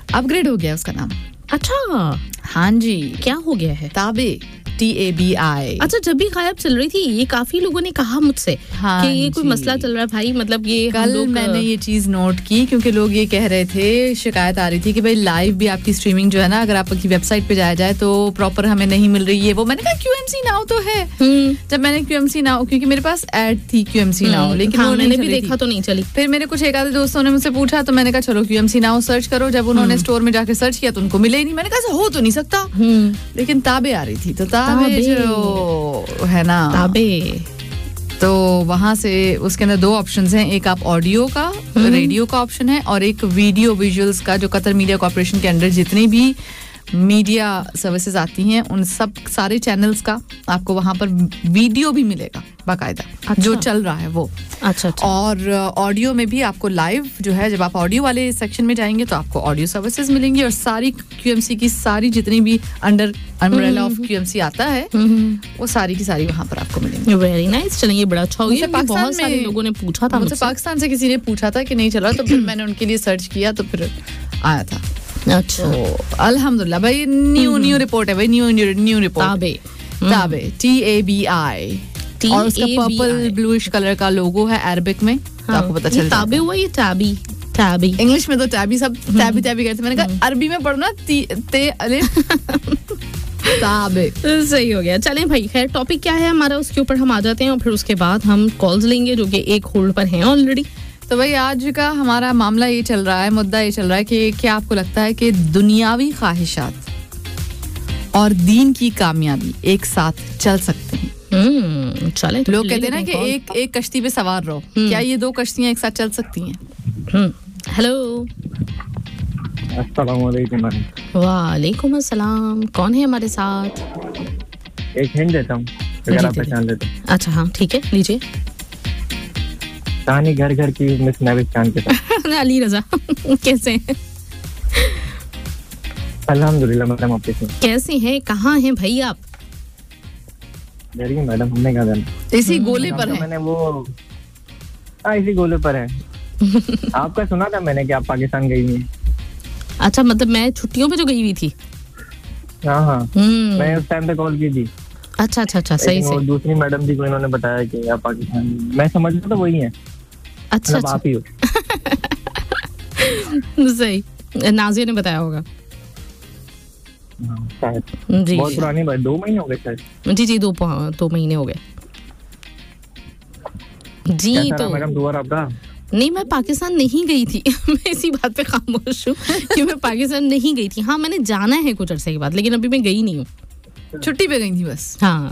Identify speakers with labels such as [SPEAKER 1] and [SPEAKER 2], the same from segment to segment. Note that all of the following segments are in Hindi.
[SPEAKER 1] अपग्रेड हो गया उसका नाम।
[SPEAKER 2] अच्छा,
[SPEAKER 1] हाँ जी,
[SPEAKER 2] क्या हो गया है?
[SPEAKER 1] ताबे, TABI।
[SPEAKER 2] अच्छा, जब भी गायब चल रही थी ये काफी लोगों ने कहा मुझसे
[SPEAKER 1] हाँ
[SPEAKER 2] कि ये कोई
[SPEAKER 1] जी।
[SPEAKER 2] मसला चल रहा है भाई, मतलब ये
[SPEAKER 1] कल मैंने ये चीज नोट की क्योंकि लोग ये कह रहे थे, शिकायत आ रही थी कि भाई लाइव भी आपकी स्ट्रीमिंग जो है ना, अगर आपकी वेबसाइट पे जाया जाए तो प्रॉपर हमें नहीं मिल रही है वो। मैंने कहा QMC नाउ तो है। जब मैंने QMC नाउ, क्योंकि मेरे पास ऐड थी QMC नाउ, लेकिन
[SPEAKER 2] हाँ,
[SPEAKER 1] वो
[SPEAKER 2] मैंने
[SPEAKER 1] नहीं
[SPEAKER 2] भी देखा तो नहीं चली।
[SPEAKER 1] फिर मेरे कुछ एक आधे दोस्तों ने मुझसे पूछा तो मैंने कहा चलो QMC नाउ सर्च करो। जब उन्होंने स्टोर में जाकर सर्च किया तो उनको मिले ही नहीं। मैंने कहा हो तो नहीं सकता, लेकिन ताबे आ रही थी। तो ताबे जो है ना,
[SPEAKER 2] ताबे,
[SPEAKER 1] तो वहां से उसके अंदर 2 ऑप्शंस हैं, एक आप ऑडियो का, रेडियो का ऑप्शन है, और एक वीडियो विजुअल्स का। जो कतर मीडिया कॉर्पोरेशन के अंडर जितनी भी मीडिया सर्विसेज आती हैं उन सब सारे चैनल्स का आपको वहां पर वीडियो भी मिलेगा बाकायदा।
[SPEAKER 2] अच्छा।
[SPEAKER 1] जो चल रहा है वो।
[SPEAKER 2] अच्छा।
[SPEAKER 1] और ऑडियो में भी आपको लाइव जो है, जब आप ऑडियो वाले सेक्शन में जाएंगे तो आपको ऑडियो सर्विसेज मिलेंगी, और सारी QMC की सारी जितनी भी अंडर अम्ब्रेला ऑफ QMC आता है वो सारी की सारी वहां पर आपको मिलेंगी।
[SPEAKER 2] Very nice. चलिए, बड़ा अच्छा हो गया। बहुत सारे लोगों ने पूछा था
[SPEAKER 1] मुझसे, पाकिस्तान से किसी ने पूछा था कि नहीं चला, तो फिर मैंने उनके लिए सर्च किया तो फिर आया था।
[SPEAKER 2] अच्छा,
[SPEAKER 1] अल्हम्दुलिल्लाह भाई, न्यू रिपोर्ट है भाई, न्यू रिपोर्ट। ताबे TABI, और उसका पर्पल ब्लूइश कलर का लोगो है अरबिक में, तो आपको पता चल
[SPEAKER 2] ताबे हुआ ये टैबी।
[SPEAKER 1] इंग्लिश में तो टैबी, सब टैबी करते हैं। मैंने कहा अरबी में पढ़ना ते अलिफ ताबे।
[SPEAKER 2] सही हो गया। चलें भाई, खैर टॉपिक क्या है हमारा, उसके ऊपर हम आ जाते हैं और फिर उसके बाद हम कॉल्स लेंगे जो कि एक होल्ड पर हैं ऑलरेडी।
[SPEAKER 1] तो भाई आज का हमारा मामला ये चल रहा है, मुद्दा ये चल रहा है कि क्या आपको लगता है कि दुनियावी ख्वाहिशात और दीन की कामयाबी एक साथ चल सकते हैं?
[SPEAKER 2] चलें। तो
[SPEAKER 1] लोग कहते हैं ना कि एक कश्ती पे सवार रहो, क्या ये 2 कश्तियां एक साथ चल सकती हैं?
[SPEAKER 2] हेलो,
[SPEAKER 3] अस्सलाम वालेकुम।
[SPEAKER 2] वालेकुम अस्सलाम। कौन है हमारे साथ?
[SPEAKER 3] एक हिंट देता हूँ अगर आप पहचान लेते।
[SPEAKER 2] अच्छा, हाँ ठीक है, लीजिए।
[SPEAKER 3] कहानी घर घर की मिस नेविस खान के साथ।
[SPEAKER 2] अली रजा। कैसे हैं?
[SPEAKER 3] अल्हम्दुलिल्लाह मैडम, आप कैसे हैं?
[SPEAKER 2] कैसे हैं? कहाँ हैं भाई आप?
[SPEAKER 3] डरी मैडम, हमने कहा जाना
[SPEAKER 1] इसी गोले पर है।
[SPEAKER 3] मैंने वो इसी गोले पर है। आपका सुना था मैंने कि आप पाकिस्तान गई हुई।
[SPEAKER 2] अच्छा, मतलब मैं छुट्टियों पे जो गई हुई थी।
[SPEAKER 3] हाँ, मैं उस टाइम पे कॉल की थी।
[SPEAKER 2] अच्छा, सही से।
[SPEAKER 3] दूसरी मैडम थी, इन्होंने बताया कि आप पाकिस्तान, मैं समझ रहा था वही है।
[SPEAKER 2] अच्छा,
[SPEAKER 3] आप ही हो।
[SPEAKER 2] सही, नाजिया ने बताया होगा।
[SPEAKER 3] जी, बहुत पुरानी बात, 2 महीने हो गए शायद।
[SPEAKER 2] जी, 2 महीने हो गए जी। तो
[SPEAKER 3] मैडम दोबारा आपका
[SPEAKER 2] नहीं, मैं पाकिस्तान नहीं गई थी। मैं इसी बात पे खामोश हूँ कि मैं पाकिस्तान नहीं गई थी। हाँ, मैंने जाना है कुछ अरसे के बाद, लेकिन अभी मैं गई नहीं हूँ,
[SPEAKER 1] छुट्टी पे गई थी बस।
[SPEAKER 2] हाँ।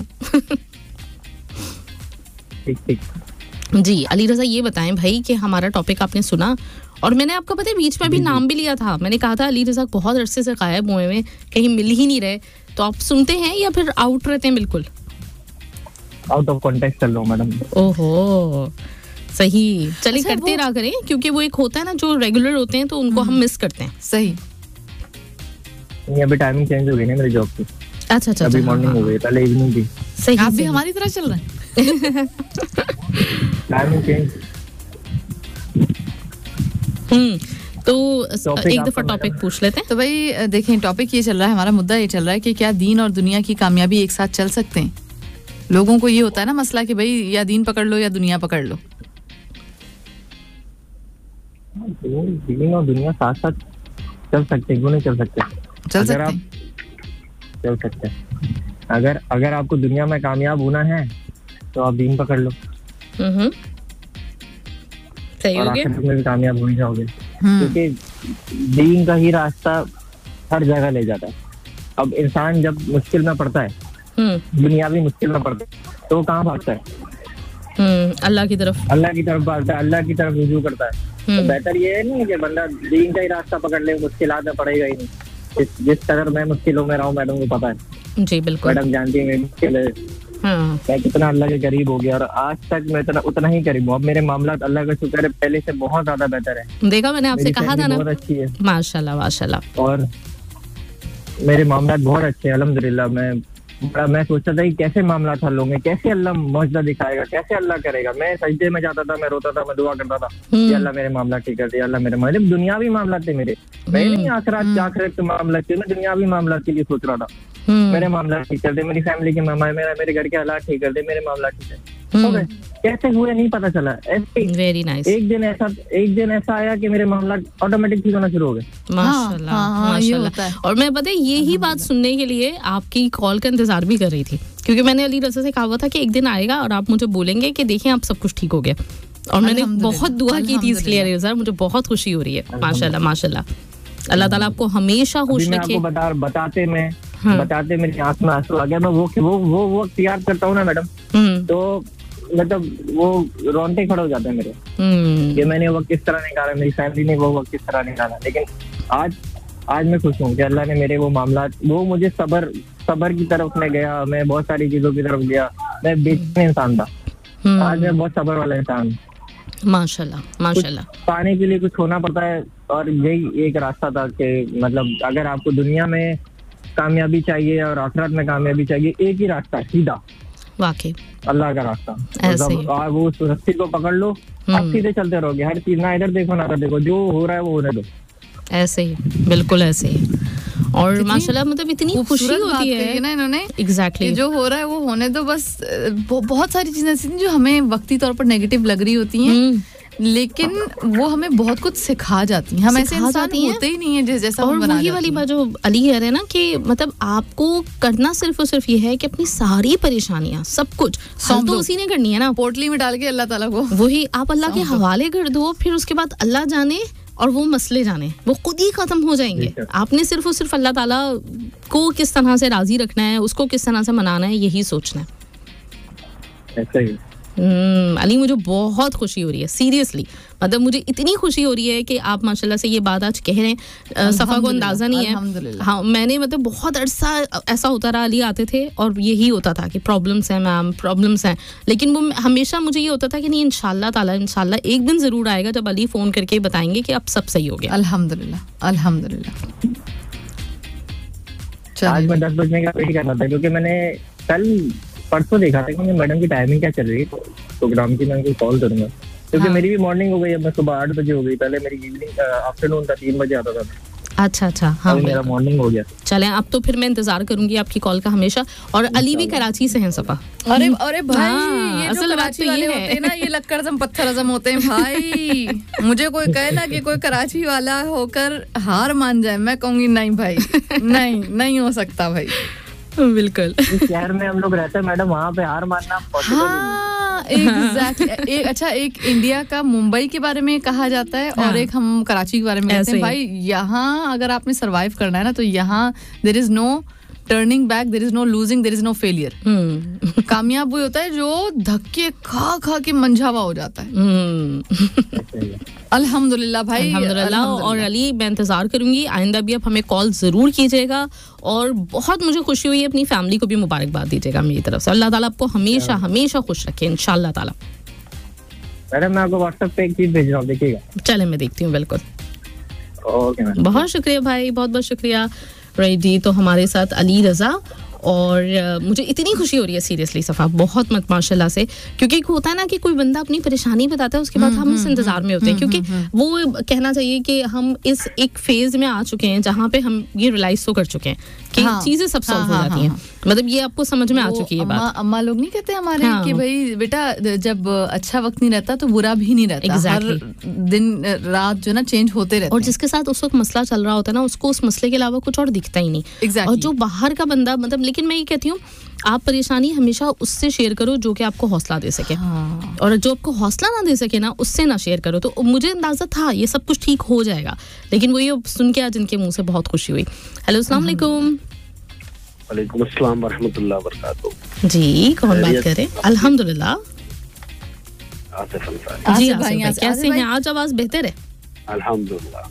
[SPEAKER 3] ठीक।
[SPEAKER 2] जी, अली रजा ये बताएं भाई कि हमारा टॉपिक आपने सुना, और मैंने आपका पता है बीच में भी नाम भी लिया था। मैंने कहा था अली रजा बहुत अरसे से गायब हुए हैं, कहीं मिल ही नहीं रहे। तो आप सुनते हैं या फिर आउट रहते हैं? बिल्कुल
[SPEAKER 3] आउट ऑफ कॉन्टेक्स्ट चल रहा हूं मैडम।
[SPEAKER 2] ओहो, सही। चलिए, करते रहा करें, क्योंकि वो एक होता है ना जो रेगुलर होते हैं तो उनको हम मिस करते हैं।
[SPEAKER 1] सही।
[SPEAKER 3] नहीं, अभी टाइमिंग चेंज हो गई ना मेरी जॉब की।
[SPEAKER 2] अच्छा,
[SPEAKER 3] अभी मॉर्निंग हो गई, पहले इवनिंग थी।
[SPEAKER 2] सही।
[SPEAKER 1] आप भी हमारी तरह चल रहे हैं।
[SPEAKER 3] Timing change.
[SPEAKER 2] तो एक दफा टॉपिक पूछ लेते हैं।
[SPEAKER 1] तो भाई देखें, टॉपिक ये चल रहा है, हमारा मुद्दा ये चल रहा है कि क्या दीन और दुनिया की कामयाबी एक साथ चल सकते हैं? लोगों को ये होता है ना मसला कि भाई या दीन पकड़ लो या दुनिया पकड़ लो।
[SPEAKER 3] दीन और दुनिया साथ साथ चल सकते हैं, क्यों नहीं चल सकते?
[SPEAKER 1] चल सकते हैं।
[SPEAKER 3] अगर आपको दुनिया में कामयाब होना है तो आप दीन पकड़ लो।
[SPEAKER 2] सही हो गया।
[SPEAKER 3] में भी कामयाब हो ही जाओगे, क्योंकि दीन का ही रास्ता हर जगह ले जाता है। अब इंसान जब मुश्किल में पड़ता है, दुनियावी मुश्किल में पड़ता है, तो वो कहाँ भागता है?
[SPEAKER 2] अल्लाह की तरफ
[SPEAKER 3] भागता है, अल्लाह की तरफ रुजू करता है। तो बेहतर ये है नहीं कि बंदा दीन का ही रास्ता पकड़ ले, मुश्किलात में पड़ेगा ही नहीं। जिस तरह मैं मुश्किलों में रहा हूँ, मैडम को पता है।
[SPEAKER 2] जी बिल्कुल,
[SPEAKER 3] मैडम जानती है मुश्किल है। मैं कितना अल्लाह के करीब हो गया, और आज तक मैं उतना ही करीब हूँ। अब मेरे मामला अल्लाह का शुक्र है पहले से बहुत ज्यादा बेहतर है।
[SPEAKER 2] देखा, मैंने आपसे कहा था ना,
[SPEAKER 3] बहुत अच्छी है
[SPEAKER 2] माशाल्लाह माशाल्लाह।
[SPEAKER 3] और मेरे मामला बहुत अच्छे हैं अल्हम्दुलिल्लाह। मैं मैं सोचता था कि कैसे मामला हल होंगे, कैसे अल्लाह मौजज़ा दिखाएगा, कैसे अल्लाह करेगा। मैं सजदे में जाता था, मैं रोता था, मैं दुआ करता था कि अल्लाह मेरे मामला ठीक कर दे, अल्लाह मेरे मामले। दुनियावी मामला थे मेरे, मैं नहीं आखिरत के मामला थे, मैं दुनियावी मामला के लिए सोच रहा था। मेरे मामला ठीक कर दे, मेरी फैमिली के मेरे घर के हालात ठीक कर दे, मेरे मामला ठीक है। कैसे हुए नहीं पता चला।
[SPEAKER 2] Very nice.
[SPEAKER 3] एक दिन ऐसा आया कि मेरे मामला ऑटोमेटिक ठीक होना शुरू हो गए।
[SPEAKER 2] माशाल्लाह माशाल्लाह। और मैं पता है यही बात सुनने के लिए आपकी कॉल का इंतजार भी कर रही थी, क्योंकि मैंने अली रज़ा से कहा हुआ था कि एक दिन आएगा और आप मुझे बोलेंगे कि देखिए आप सब कुछ ठीक हो गया। और मैंने बहुत दुआ की थी इसके लिए अली रज़ा, मुझे बहुत खुशी हो रही है। माशाल्लाह माशाल्लाह। अल्लाह ताला आपको हमेशा खुश रखे।
[SPEAKER 3] बताते मेरी आंख में आंसू आ गया। मैं वो वक्त याद करता हूँ ना मैडम, तो मतलब वो रोंगटे खड़े हो जाते हैं मेरे कि मैंने वो वक्त किस तरह निकाला, मेरी फैमिली ने वो वक्त किस तरह निकाला। लेकिन आज मैं खुश हूँ कि अल्लाह ने मेरे वो मामला, वो मुझे सबर की तरफ में गया। मैं बहुत सारी चीजों की तरफ गया। मैं बेचने इंसान था, आज मैं बहुत सबर वाला इंसान हूँ।
[SPEAKER 2] माशाल्लाह माशाल्लाह।
[SPEAKER 3] पाने के लिए कुछ होना पड़ता है, और यही एक रास्ता था कि मतलब अगर आपको दुनिया में कामयाबी चाहिए और आखिरत में कामयाबी चाहिए, एक ही रास्ता सीधा,
[SPEAKER 2] वाकई
[SPEAKER 3] अल्लाह का रास्ता। वो उस रस्सी को पकड़ लो, आप सीधे चलते रहोगे। हर चीज ना इधर देखो ना उधर देखो, जो हो रहा है वो होने दो।
[SPEAKER 2] ऐसे ही, बिल्कुल ऐसे ही। और माशाल्लाह मतलब इतनी खुशी होती है
[SPEAKER 1] ना इन्होंने।
[SPEAKER 2] एग्जैक्टली
[SPEAKER 1] जो हो रहा है वो होने दो बस। बहुत सारी चीजें ऐसी जो हमें वक्ती तौर पर नेगेटिव लग रही होती हैं, लेकिन वो हमें बहुत कुछ सिखा जाती हैं। हम ऐसे इंसान होते ही नहीं है जैसा
[SPEAKER 2] और वही वाली बात जो अली कह रहे हैं ना कि मतलब आपको करना सिर्फ और सिर्फ ये है कि अपनी सारी परेशानियां सब कुछ तो उसी ने करनी है ना,
[SPEAKER 1] पोटली में डाल के अल्लाह ताला को
[SPEAKER 2] वही आप अल्लाह के हवाले कर दो। फिर उसके बाद अल्लाह जाने और वो मसले जाने, वो खुद ही खत्म हो जाएंगे। आपने सिर्फ और सिर्फ अल्लाह ताला को किस तरह से राजी रखना है, उसको किस तरह से मनाना है, यही सोचना है।
[SPEAKER 3] ऐसा ही
[SPEAKER 2] अली मुझे बहुत खुशी हो रही है सीरियसली। मतलब मुझे इतनी खुशी हो रही है कि आप माशाल्लाह से ये बात आज कह रहे हैं। सफ़ा को अंदाज़ा नहीं है। हाँ, मैंने मतलब बहुत अरसा ऐसा होता रहा, अली आते थे और यही होता था कि प्रॉब्लम्स हैं मैम, प्रॉब्लम्स हैं। लेकिन वो हमेशा मुझे ये होता था कि नहीं इंशाल्लाह ताला इंशाल्लाह एक दिन ज़रूर आएगा जब अली फ़ोन करके बताएंगे कि अब सब सही हो गया।
[SPEAKER 1] अल्हम्दुलिल्लाह अल्हम्दुलिल्लाह।
[SPEAKER 3] आज मैं 10 बजने का वेट कर रहा था, क्योंकि मैंने परसों देखा था कि मैडम की टाइमिंग क्या चल रही है प्रोग्राम की, मैं उनको कॉल करूंगा, क्योंकि मेरी भी मॉर्निंग हो गई है। मैं सुबह 8 बजे हो गई, पहले मेरी इवनिंग आफ्टरनून था, 3 बजे आता था।
[SPEAKER 2] अच्छा हाँ,
[SPEAKER 3] मेरा मॉर्निंग हो गया।
[SPEAKER 2] चलें अब तो फिर मैं इंतजार करूंगी आपकी कॉल का हमेशा। और अली भी कराची से हैं सफ़ा।
[SPEAKER 1] अरे भाई ये जो कराची वाले होते हैं ना, ये लक्कड़ अज़म पत्थर अज़म होते हैं भाई। मुझे कोई कहे ना कि कोई कराची वाला होकर हार मान जाए, मैं कहूंगी नहीं भाई, नहीं हो सकता भाई।
[SPEAKER 2] बिल्कुल
[SPEAKER 3] शहर में हम लोग रहते हैं मैडम, वहाँ पे हार मानना पॉसिबल
[SPEAKER 1] एग्जैक्टली। अच्छा, एक इंडिया का मुंबई के बारे में कहा जाता है और एक हम कराची के बारे में कहते हैं। भाई यहाँ अगर आपने सरवाइव करना है ना, तो यहाँ there is no turning back, there is no losing, there is know failure. कामयाब वो होता है जो धक्के खा के मंझावा हो जाता है। अल्हम्दुलिल्लाह भाई,
[SPEAKER 2] अल्हम्दुलिल्लाह। और अली मैं इंतजार करूंगी, आइंदा भी आप हमें कॉल जरूर कीजिएगा। और बहुत मुझे खुशी हुई है, अपनी फैमिली को भी मुबारकबाद दीजिएगा मेरी तरफ से। अल्लाह ताला आपको हमेशा हमेशा खुश रखे इंशाल्लाह ताला।
[SPEAKER 3] मैडम मैं आपको व्हाट्सएप पे एक चीज भेज रहा हूं, देखिएगा।
[SPEAKER 2] चले मैं देखती हूँ, बिल्कुल।
[SPEAKER 3] ओके मैडम,
[SPEAKER 2] बहुत शुक्रिया भाई, बहुत बहुत शुक्रिया। जी, तो हमारे साथ अली रज़ा। और मुझे इतनी खुशी हो रही है सीरियसली सफ़ा, बहुत मत माशाल्लाह से। क्योंकि होता है ना कि कोई बंदा अपनी परेशानी बताता है, उसके बाद हम इस इंतजार में होते हैं, क्योंकि वो कहना चाहिए कि हम इस एक फेज में आ चुके हैं जहाँ पे हम ये रियलाइज तो कर चुके हैं कि चीजें सब सॉल्व हो जाती हैं। मतलब ये आपको समझ में आ चुकी है बात।
[SPEAKER 1] अम्मा लोग नहीं कहते हमारे कि भाई बेटा जब अच्छा वक्त नहीं रहता तो बुरा भी नहीं रहता। हर दिन रात जो ना चेंज होते रहते हैं।
[SPEAKER 2] और जिसके साथ उस वक्त मसला चल रहा होता है ना, उसको उस मसले के अलावा कुछ और दिखता ही नहीं। और जो बाहर का बंदा मतलब, लेकिन मैं ये कहती हूँ आप परेशानी हमेशा उससे शेयर करो जो कि आपको हौसला दे सके। और जो आपको हौसला ना दे सके ना, उससे ना शेयर करो। तो मुझे अंदाजा था ये सब कुछ ठीक हो जाएगा, लेकिन वो ये सुन के आज इनके मुंह से बहुत खुशी हुई। हेलो, अस्सलाम वालेकुम।
[SPEAKER 4] वालेकुम अस्सलाम वरहमतुल्लाह वबरकातुहू।
[SPEAKER 2] जी, कौन बात कर रहे हैं? अल्हम्दुलिल्लाह,
[SPEAKER 4] आसिफ अंसारी।
[SPEAKER 2] जी आसिफ भाई, कैसे हैं? आज आवाज बेहतर है
[SPEAKER 4] अल्हम्दुलिल्लाह।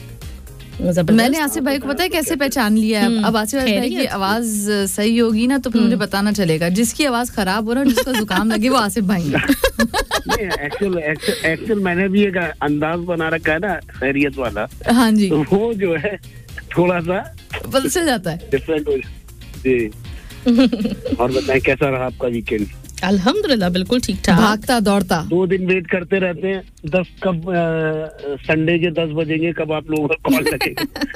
[SPEAKER 1] मैंने आसिफ भाई को पता है कैसे पहचान लिया है। अब आसिफ भाई की आवाज सही होगी ना तो फिर मुझे बताना चलेगा। जिसकी आवाज खराब हो रहा है, जिसका जुकाम लगे, वो आसिफ भाई है।
[SPEAKER 4] एक्चुअल मैंने भी एक अंदाज बना रखा है ना खैरियत वाला।
[SPEAKER 1] हाँ जी,
[SPEAKER 4] तो वो जो है थोड़ा सा
[SPEAKER 1] पता चल जाता है।
[SPEAKER 4] डिफरेंट हो जी। और बताएं कैसा रहा आपका वीकेंड?
[SPEAKER 2] अल्हम्दुलिल्लाह बिल्कुल ठीक ठाक।
[SPEAKER 1] भागता दौड़ता
[SPEAKER 4] 2 दिन वेट करते रहते हैं, 10 कब संडे के 10 बजेंगे, कब आप लोगों का कॉल लगेगा।